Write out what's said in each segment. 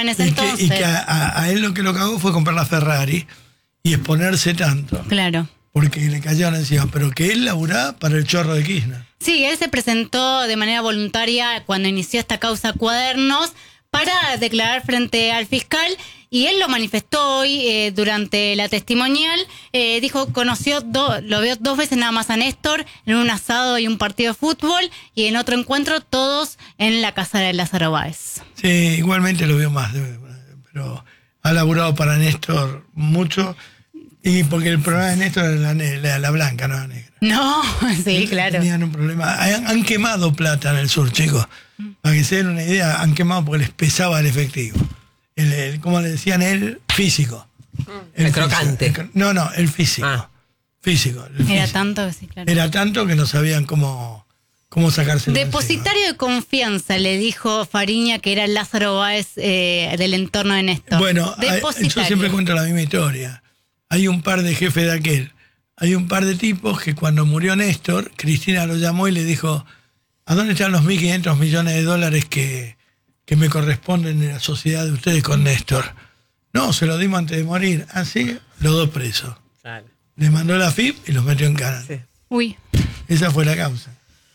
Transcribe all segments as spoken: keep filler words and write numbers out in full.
en ese y entonces. Que, y que a, a, a él lo que lo cagó fue comprar la Ferrari y exponerse tanto. Claro. Porque le cayeron encima, pero que él laburaba para el chorro de Kirchner. Sí, él se presentó de manera voluntaria cuando inició esta causa Cuadernos para declarar frente al fiscal, y él lo manifestó hoy eh, durante la testimonial. Eh, dijo, conoció, do, lo vio dos veces nada más a Néstor en un asado y un partido de fútbol, y en otro encuentro todos en la casa de Lázaro Báez. Sí, igualmente lo vio más, pero ha laburado para Néstor mucho, y porque el problema de Néstor era la, la, la blanca, no la negra. No, sí, claro. Tenían un problema. Han, han quemado plata en el sur, chicos. Para que se den una idea, han quemado porque les pesaba el efectivo. El, el, como le decían, el físico. El, el crocante. El, no, no, el físico. Ah. Físico. El Era físico. tanto que sí, claro. Era tanto que no sabían cómo, cómo sacarse el Depositario encima. De confianza, le dijo Fariña, que era Lázaro Báez eh, del entorno de Néstor. Bueno, hay, yo siempre cuento la misma historia. Hay un par de jefes de aquel. Hay un par de tipos que cuando murió Néstor, Cristina lo llamó y le dijo: ¿a dónde están los mil quinientos millones de dólares que, que me corresponden en la sociedad de ustedes con Néstor? No, se lo dimos antes de morir. Así, los dos presos. Vale. Le mandó la F I P y los metió en cana. Sí. Uy. Esa fue la causa.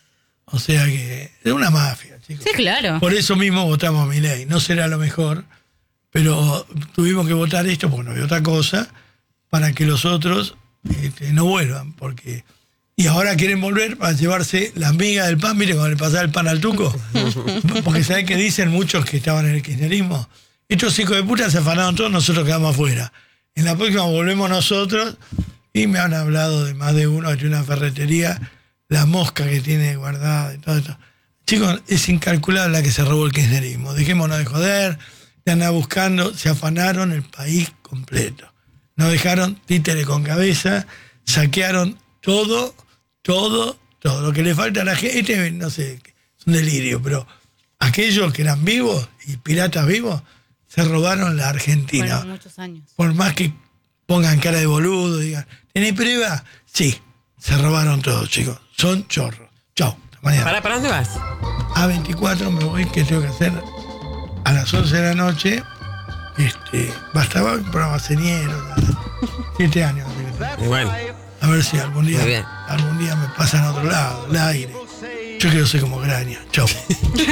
O sea que es una mafia, chicos. Sí, claro. Por eso mismo votamos a Milei. No será lo mejor, pero tuvimos que votar esto porque no había otra cosa, para que los otros este, no vuelvan, porque... Y ahora quieren volver para llevarse las migas del pan. Mire, cuando le pasaba el pan al tuco. Porque ¿saben qué dicen muchos que estaban en el kirchnerismo? Estos hijos de puta se afanaron todos, nosotros quedamos afuera. En la próxima volvemos nosotros, y me han hablado de más de uno, de una ferretería, la mosca que tiene guardada y todo esto. Chicos, es incalculable la que se robó el kirchnerismo. Dejémonos de joder, te andan buscando, se afanaron el país completo. Nos dejaron títere con cabeza, saquearon todo... Todo, todo. Lo que le falta a la gente, este, no sé, es un delirio, pero aquellos que eran vivos y piratas vivos, se robaron la Argentina. Bueno, muchos años. Por más que pongan cara de boludo, digan, ¿tenés prueba? Sí, se robaron todos, chicos. Son chorros. Chau, hasta mañana. ¿Para, ¿Para dónde vas? A veinticuatro me voy, que tengo que hacer a las once de la noche. Este, bastaba un programa señero, siete años. Igual. A ver si algún día, algún día me pasan a otro lado, el aire. Yo quiero ser como Graña. Chau.